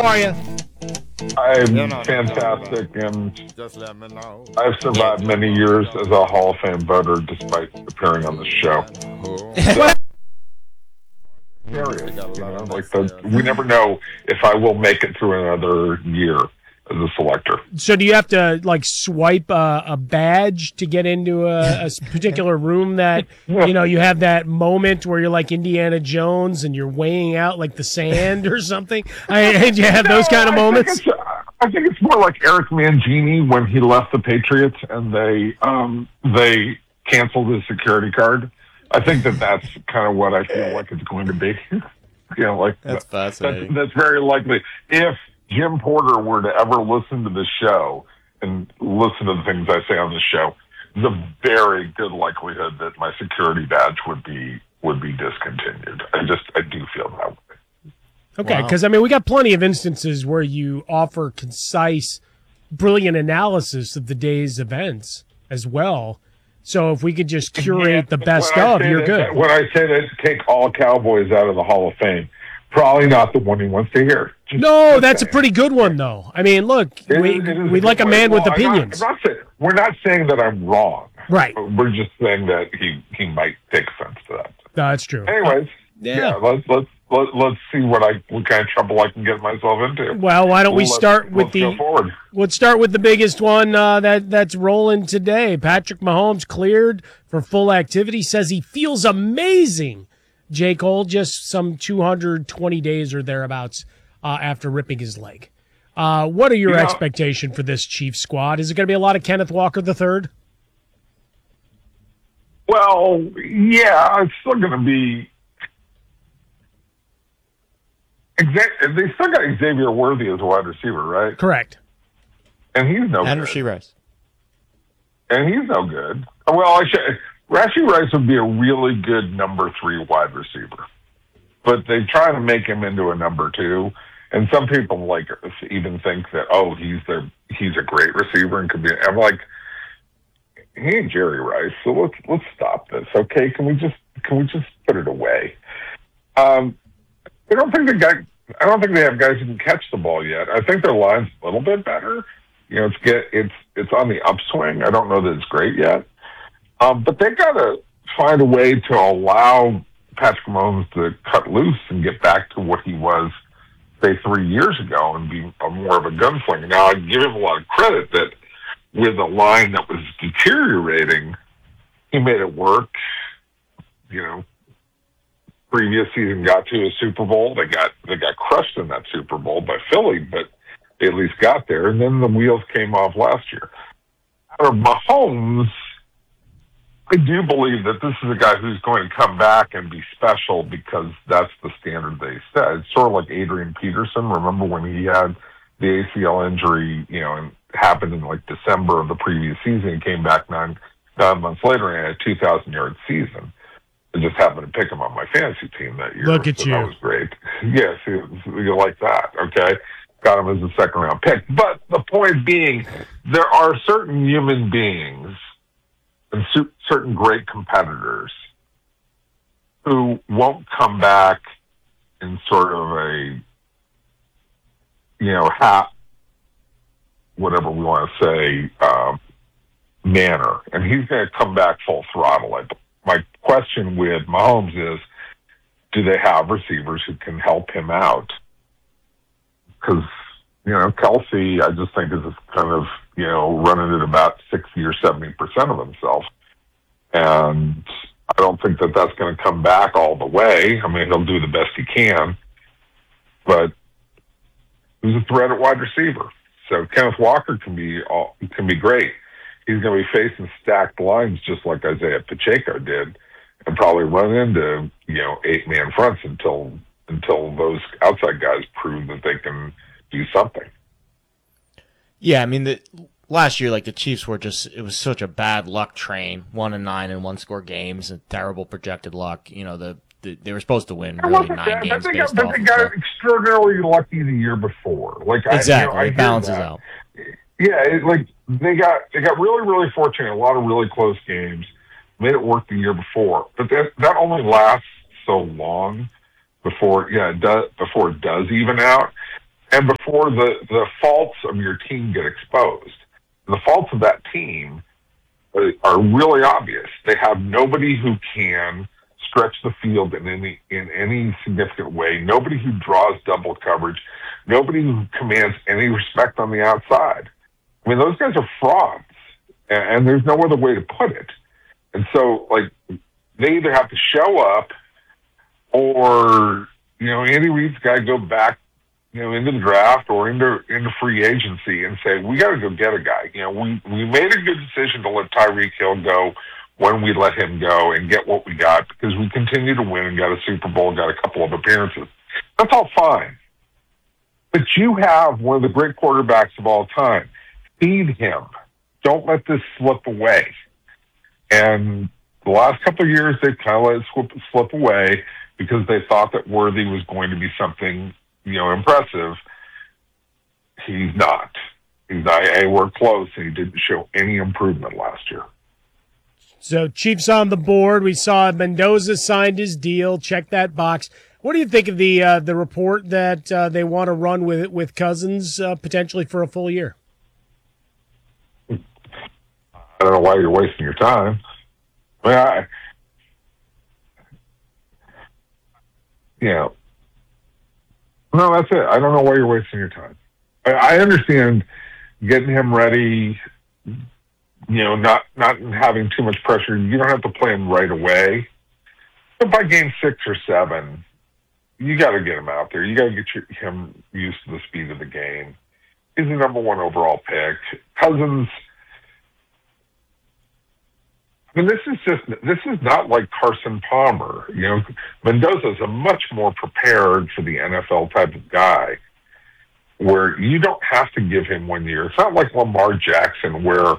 are you? I'm fantastic, and I've survived many years as a Hall of Fame voter despite appearing on the show. We never know if I will make it through another year as a selector. So do you have to swipe a badge to get into a particular room that you have that moment where you're like Indiana Jones and you're weighing out like the sand or something? Do you have those kind of moments? I think it's more like Eric Mangini when he left the Patriots and they canceled his security card. I think that's kind of what I feel like it's going to be. That's fascinating. That's very likely. If Jim Porter were to ever listen to the show and listen to the things I say on the show, there's a very good likelihood that my security badge would be discontinued. I do feel that way. Okay, because we got plenty of instances where you offer concise, brilliant analysis of the day's events as well. So if we could just curate the best of, you're good. When I say that, take all Cowboys out of the Hall of Fame, probably not the one he wants to hear. No, that's a pretty good one, though. Look, we like a man with opinions. We're not saying that I'm wrong. Right. We're just saying that he might take offense to that. No, that's true. Anyways, let's see what kind of trouble I can get myself into. Well, why don't we start with let's start with the biggest one that's rolling today. Patrick Mahomes cleared for full activity, says he feels amazing. J. Cole, just some 220 days or thereabouts after ripping his leg. What are your expectations for this Chiefs squad? Is it going to be a lot of Kenneth Walker III? Well, yeah, it's still going to be. They still got Xavier Worthy as a wide receiver, right? Correct. And he's no good. Rashee Rice. And he's no good. Well, Rashee Rice would be a really good number 3 wide receiver. But they try to make him into a number 2. And some people even think that, he's a great receiver and could be. I'm like, he ain't Jerry Rice, so let's stop this, okay? Can we just put it away? I don't think they have guys who can catch the ball yet. I think their line's a little bit better. It's on the upswing. I don't know that it's great yet. But they got to find a way to allow Patrick Mahomes to cut loose and get back to what he was, say, 3 years ago and be more of a gunslinger. Now, I give him a lot of credit that with a line that was deteriorating, he made it work. Previous season got to a Super Bowl. They got crushed in that Super Bowl by Philly, but they at least got there. And then the wheels came off last year. Out of Mahomes, I do believe that this is a guy who's going to come back and be special because that's the standard they set. It's sort of like Adrian Peterson. Remember when he had the ACL injury, and happened in December of the previous season and came back nine months later and had a 2,000-yard season. I just happened to pick him on my fantasy team that year. Look at you. That was great. Yes, you like that, okay? Got him as a second-round pick. But the point being, there are certain human beings and certain great competitors who won't come back in sort of a, whatever we want to say, manner. And he's going to come back full throttle. My question with Mahomes is, do they have receivers who can help him out? Because, Kelsey, I just think is kind of, running at about 60 or 70% of himself. And I don't think that that's going to come back all the way. He'll do the best he can. But he's a threat at wide receiver. So Kenneth Walker can be great. He's going to be facing stacked lines just like Isaiah Pacheco did, and probably run into 8-man fronts until those outside guys prove that they can do something. Yeah, last year the Chiefs were it was such a bad luck train, 1-9 in one-score games, and terrible projected luck. They were supposed to win really 9 games. But they got extraordinarily lucky the year before. Exactly, it balances out. Yeah, they got really, really fortunate. A lot of really close games. Made it work the year before, but that only lasts so long before it does even out. and before the faults of your team get exposed. The faults of that team are really obvious. They have nobody who can stretch the field in any significant way, nobody who draws double coverage, nobody who commands any respect on the outside. I mean, those guys are frauds, and there's no other way to put it. And so, like, they either have to show up or, Andy Reid's got to go back, into the draft or into free agency and say, we got to go get a guy. We made a good decision to let Tyreek Hill go when we let him go and get what we got because we continue to win and got a Super Bowl, got a couple of appearances. That's all fine. But you have one of the great quarterbacks of all time. Feed him. Don't let this slip away. And the last couple of years, they kind of let it slip away because they thought that Worthy was going to be something, impressive. He's not. He's not. We're close, and he didn't show any improvement last year. So Chiefs on the board. We saw Mendoza signed his deal. Check that box. What do you think of the report that they want to run with Cousins potentially for a full year? I don't know why you're wasting your time. I mean, no, that's it. I don't know why you're wasting your time. I understand getting him ready, not having too much pressure. You don't have to play him right away. But by game 6 or 7, you got to get him out there. You got to get him used to the speed of the game. He's the number 1 overall pick. Cousins, I mean, this is not like Carson Palmer. Mendoza's a much more prepared for the NFL type of guy where you don't have to give him 1 year. It's not like Lamar Jackson where,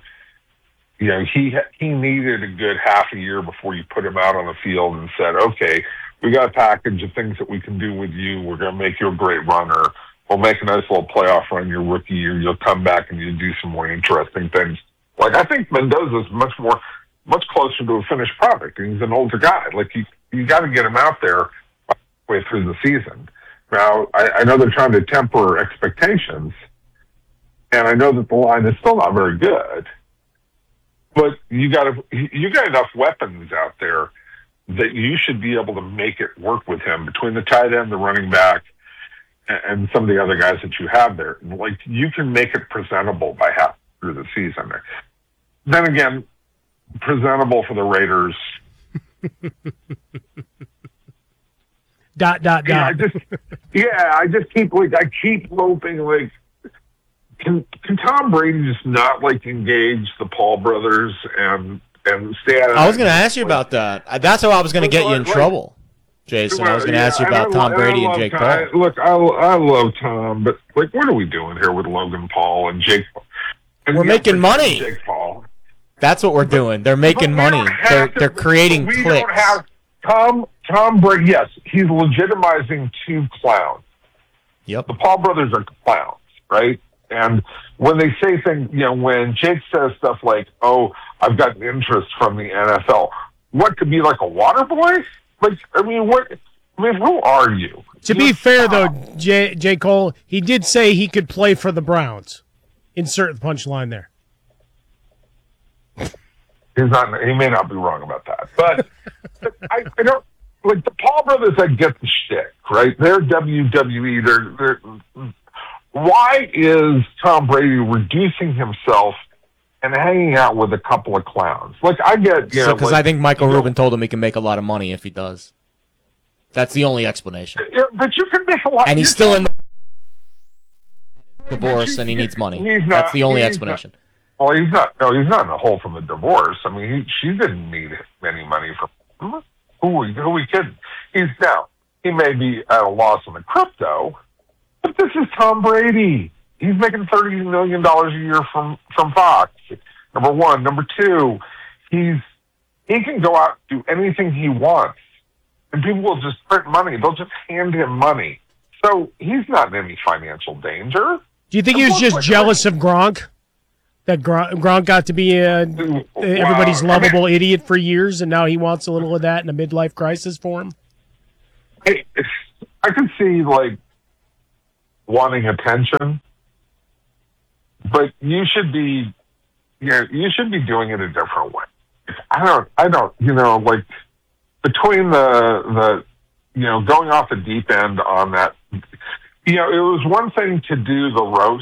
he needed a good half a year before you put him out on the field and said, okay, we got a package of things that we can do with you. We're going to make you a great runner. We'll make a nice little playoff run your rookie year. You'll come back and you'll do some more interesting things. Like, I think Mendoza's much closer to a finished product. He's an older guy. Like, you got to get him out there halfway through the season. Now, I know they're trying to temper expectations, and I know that the line is still not very good, but you got enough weapons out there that you should be able to make it work with him between the tight end, the running back, and some of the other guys that you have there. Like, you can make it presentable by half through the season. Then again, presentable for the Raiders. ... I just keep hoping, like, can Tom Brady just not, like, engage the Paul brothers and stay out of... I was going to ask you about that. That's how I was going to get you in trouble, Jason. I was going to ask you about Tom Brady and Jake Paul. Look, I love Tom, but, like, what are we doing here with Logan Paul and Jake Paul? We're making money. Jake Paul. That's what we're doing. They're making money. They're creating clicks. Don't have Tom Brady. Yes, he's legitimizing 2 clowns. Yep. The Paul brothers are clowns, right? And when they say things, when Jake says stuff like, "Oh, I've got an interest from the NFL," what could be like a water boy? Like, who are you? To be fair, though, J. Cole, he did say he could play for the Browns. Insert the punchline there. He may not be wrong about that, but I don't like the Paul brothers. I get the shtick, right? They're WWE. They're why is Tom Brady reducing himself and hanging out with a couple of clowns? Like, I get, because I think Michael Rubin told him he can make a lot of money if he does. That's the only explanation. Yeah, but you can make a lot, and he's still in the divorce, and he needs money. That's the only explanation. Well, he's not. No, he's not in a hole from the divorce. I mean, she didn't need any money from who are we kidding? He may be at a loss on the crypto, but this is Tom Brady. He's making $30 million a year from Fox. Number one. Number two, he can go out and do anything he wants, and people will just print money. They'll just hand him money. So he's not in any financial danger. Do you think he was just jealous of Gronk? That Gronk got to be everybody's lovable idiot for years, and now he wants a little of that in a midlife crisis for him? I can see, like, wanting attention, but you should be doing it a different way. I don't, like between the going off the deep end on that, it was one thing to do the roast,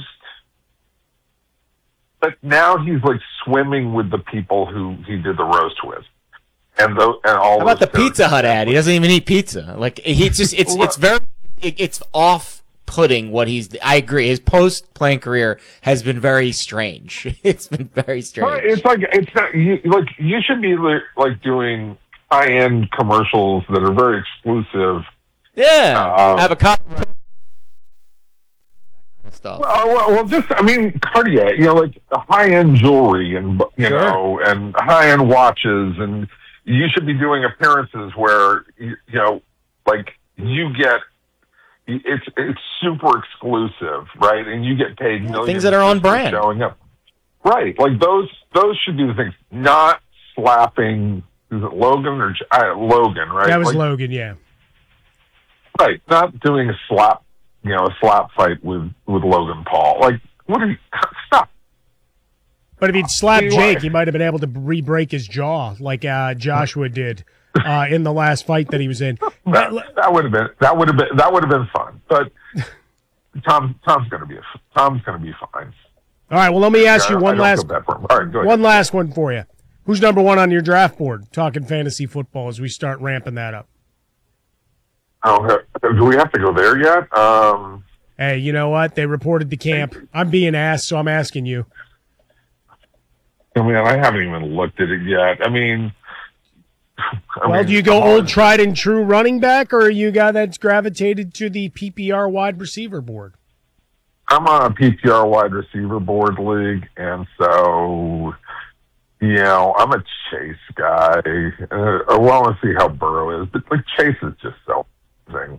but now he's like swimming with the people who he did the roast with. And all How about the Pizza Hut ad? He doesn't even eat pizza. Like it's off-putting what he's. I agree. His post-playing career has been very strange. It's been very strange. It's not you should be like doing high-end commercials that are very exclusive. Yeah, avocado stuff. Well, Cartier. Like high-end jewelry and and high-end watches and. You should be doing appearances where you get it's super exclusive, right? And you get paid millions. Things that are on brand, showing up, right? Like those should be the things, not slapping. Is it Logan or Logan? Right? That was Logan, yeah. Right, not doing a slap fight with Logan Paul. Like, what are you? Stop. But if he'd slapped Jake, he might have been able to re-break his jaw like Joshua did in the last fight that he was in. That would have been fun. But Tom's going to be fine. All right. Well, let me ask you one last one for you. Who's number one on your draft board? Talking fantasy football as we start ramping that up. Oh, do we have to go there yet? Hey, you know what? They reported the camp. I'm being asked, so I'm asking you. I haven't even looked at it yet. Do you go old tried and true running back, or are you a guy that's gravitated to the PPR wide receiver board? I'm on a PPR wide receiver board league, and so, I'm a Chase guy. I want to see how Burrow is, but Chase is just so amazing.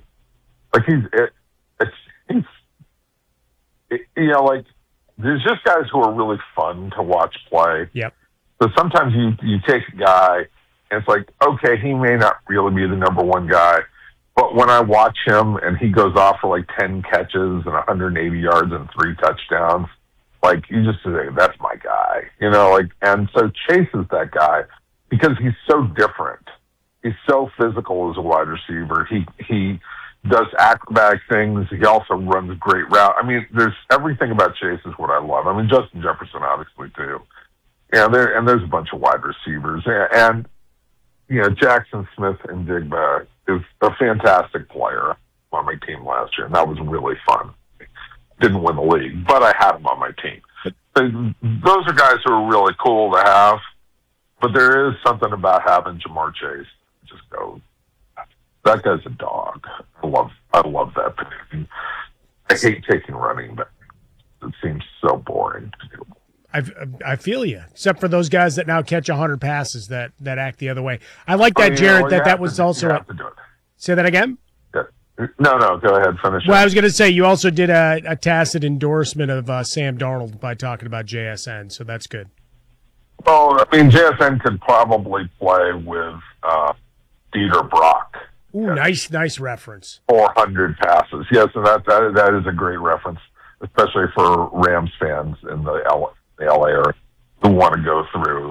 There's just guys who are really fun to watch play. Yep. So sometimes you take a guy, and it's like, okay, he may not really be the number one guy, but when I watch him and he goes off for 10 catches and 180 yards and 3 touchdowns, you just say, that's my guy. And so Chase is that guy because he's so different. He's so physical as a wide receiver. He does acrobatic things. He also runs a great route. There's everything about Chase is what I love. Justin Jefferson obviously too. There's a bunch of wide receivers. And Jackson Smith and Digba is a fantastic player on my team last year, and that was really fun. Didn't win the league, but I had him on my team. Those are guys who are really cool to have, but there is something about having Jamar Chase. Just go, that guy's a dog. I love that. I hate taking running back. It seems so boring to do. I feel you, except for those guys that now catch 100 passes that act the other way. I like that, Jared, that was also... Say that again? Yeah. No, go ahead, finish Well, I was going to say, you also did a tacit endorsement of Sam Darnold by talking about JSN, so that's good. Well, JSN could probably play with Dieter Brock. Ooh, yes. Nice reference. 400 passes. Yes, and that is a great reference, especially for Rams fans in the LA area who want to go through,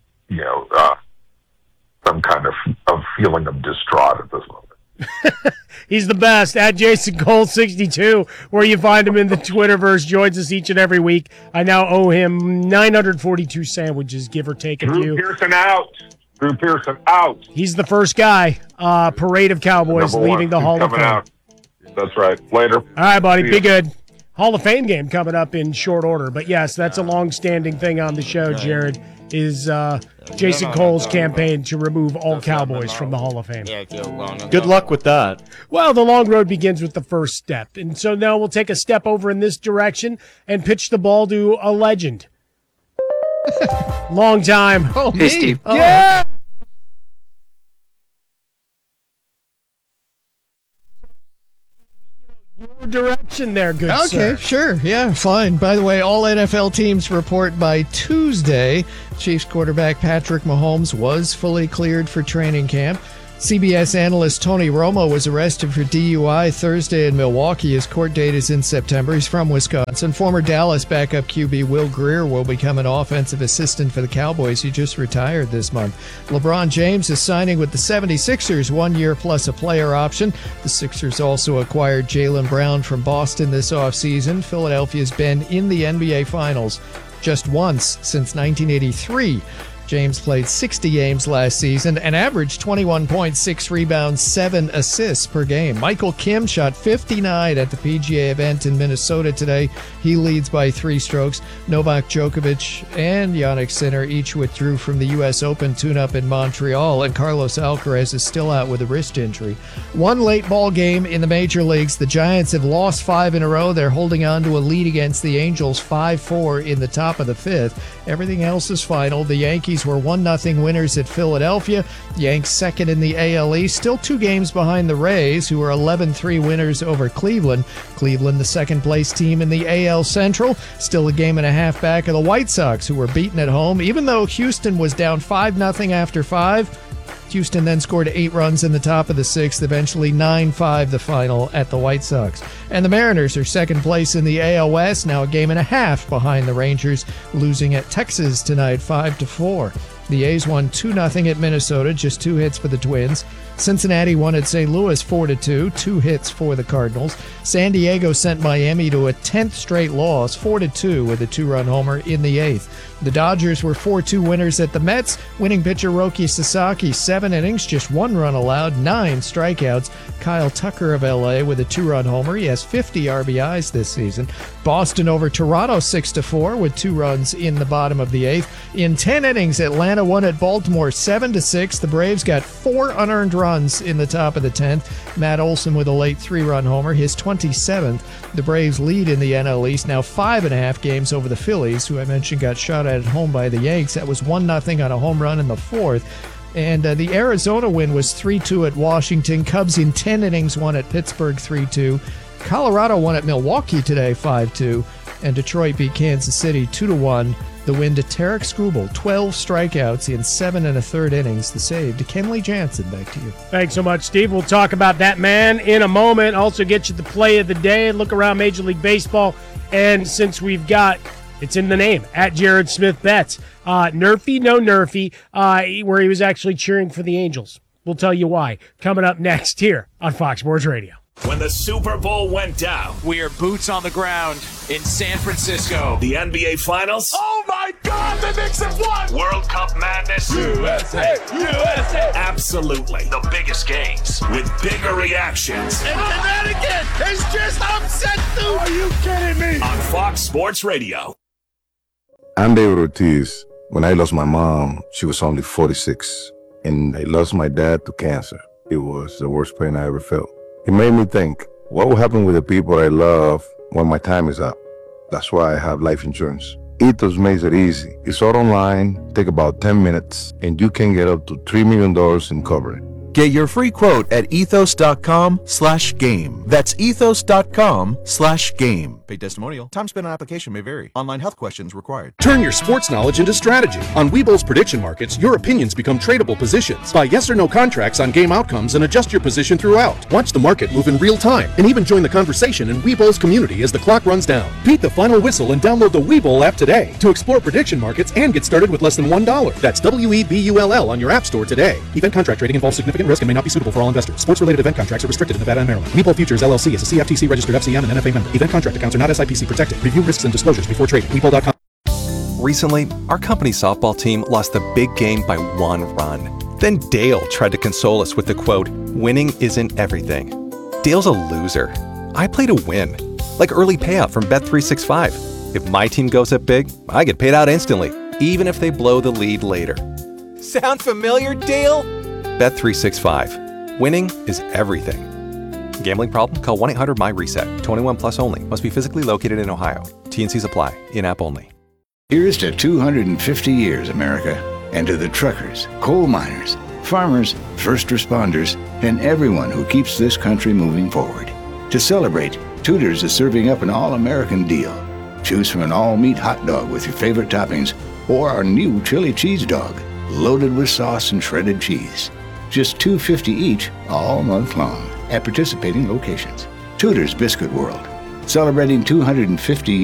some kind of feeling of distraught at this moment. He's the best. At Jason Cole 62, where you find him in the Twitterverse, joins us each and every week. I now owe him 942 sandwiches, give or take a few. Drew Pearson out. He's the first guy. Parade of Cowboys leaving the Hall of Fame. Out. That's right. Later. All right, buddy. Be good. Hall of Fame game coming up in short order. But, yes, that's a long-standing thing on the show, Jared, is Jason Cole's campaign to remove all Cowboys from the Hall of Fame. Good luck with that. Well, the long road begins with the first step. And so now we'll take a step over in this direction and pitch the ball to a legend. Long time. Oh, hey, Steve. Oh. Yeah. Your direction there, good sir. Okay, sure. Yeah, fine. By the way, all NFL teams report by Tuesday. Chiefs quarterback Patrick Mahomes was fully cleared for training camp. CBS analyst Tony Romo was arrested for DUI Thursday in Milwaukee. His court date is in September. He's from Wisconsin. Former Dallas backup QB Will Grier will become an offensive assistant for the Cowboys. He just retired this month. LeBron James is signing with the 76ers, 1 year plus a player option. The Sixers also acquired Jaylen Brown from Boston this offseason. Philadelphia's been in the NBA Finals just once since 1983. James played 60 games last season and averaged 21.6 rebounds, 7 assists per game. Michael Kim shot 59 at the PGA event in Minnesota today. He leads by 3 strokes. Novak Djokovic and Jannik Sinner each withdrew from the U.S. Open tune-up in Montreal, and Carlos Alcaraz is still out with a wrist injury. One late ball game in the major leagues. The Giants have lost 5 in a row. They're holding on to a lead against the Angels, 5-4 in the top of the 5th. Everything else is final. The Yankees were 1-0 winners at Philadelphia. Yanks second in the AL East, still 2 games behind the Rays, who are 11-3 winners over Cleveland. Cleveland, the second-place team in the AL Central, still a game and a half back of the White Sox, who were beaten at home. Even though Houston was down 5-0 after 5, Houston then scored 8 runs in the top of the 6th, eventually 9-5 the final at the White Sox. And the Mariners are second place in the AL West, now a game and a half behind the Rangers, losing at Texas tonight 5-4. The A's won 2-0 at Minnesota, just 2 hits for the Twins. Cincinnati won at St. Louis 4-2, 2 hits for the Cardinals. San Diego sent Miami to a 10th straight loss, 4-2, with a 2-run homer in the 8th. The Dodgers were 4-2 winners at the Mets. Winning pitcher Roki Sasaki, 7 innings, just 1 run allowed, 9 strikeouts. Kyle Tucker of LA with a 2-run homer. He has 50 RBIs this season. Boston over Toronto 6-4 with 2 runs in the bottom of the 8th. In 10 innings, Atlanta won at Baltimore 7-6. The Braves got 4 unearned runs in the top of the 10th. Matt Olson with a late 3-run homer, his 27th. The Braves lead in the NL East, now 5.5 games over the Phillies, who I mentioned got shot at home by the Yanks. That was 1-0 on a home run in the 4th. And the Arizona win was 3-2 at Washington. Cubs in 10 innings won at Pittsburgh 3-2. Colorado won at Milwaukee today 5-2. And Detroit beat Kansas City 2-1. The win to Tarek Skubal, 12 strikeouts in 7 1/3 innings. The save to Kenley Jansen. Back to you. Thanks so much, Steve. We'll talk about that man in a moment. Also get you the play of the day. Look around Major League Baseball. And since we've got, it's in the name, at Jared Smith Bets, Nerfy, no Nerfy, where he was actually cheering for the Angels. We'll tell you why. Coming up next here on Fox Sports Radio. When the Super Bowl went down, we are boots on the ground in San Francisco. The NBA Finals. Oh my God, the Knicks have won! World Cup madness. USA! USA! Absolutely. The biggest games with bigger reactions. And Connecticut is just upset too! Are you kidding me? On Fox Sports Radio. I'm David Ortiz. When I lost my mom, she was only 46. And I lost my dad to cancer. It was the worst pain I ever felt. It made me think, what will happen with the people I love when my time is up? That's why I have life insurance. Ethos makes it easy. It's all online, take about 10 minutes, and you can get up to $3 million in coverage. Get your free quote at ethos.com/game. That's ethos.com/game. Paid testimonial. Time spent on application may vary. Online health questions required. Turn your sports knowledge into strategy. On Webull's prediction markets, your opinions become tradable positions. Buy yes or no contracts on game outcomes and adjust your position throughout. Watch the market move in real time and even join the conversation in Webull's community as the clock runs down. Beat the final whistle and download the Webull app today to explore prediction markets and get started with less than $1. That's WEBULL on your app store today. Event contract trading involves significant risk and may not be suitable for all investors. Sports-related event contracts are restricted in Nevada and Maryland. Webull Futures LLC is a CFTC-registered FCM and NFA member. Event contract accounts are not SIPC protected. Review risks and disclosures before trading. Webull.com. Recently, our company softball team lost the big game by 1 run. Then Dale tried to console us with the quote, "Winning isn't everything." Dale's a loser. I play to win. Like early payout from Bet365. If my team goes up big, I get paid out instantly, even if they blow the lead later. Sound familiar, Dale? Bet365. Winning is everything. Gambling problem? Call 1-800-MY-RESET. 21 plus only. Must be physically located in Ohio. T&Cs apply. In-app only. Here's to 250 years, America. And to the truckers, coal miners, farmers, first responders, and everyone who keeps this country moving forward. To celebrate, Tudor's is serving up an all-American deal. Choose from an all-meat hot dog with your favorite toppings or our new chili cheese dog, loaded with sauce and shredded cheese. just $2.50 each all month long at participating locations. Tudor's Biscuit World, celebrating 250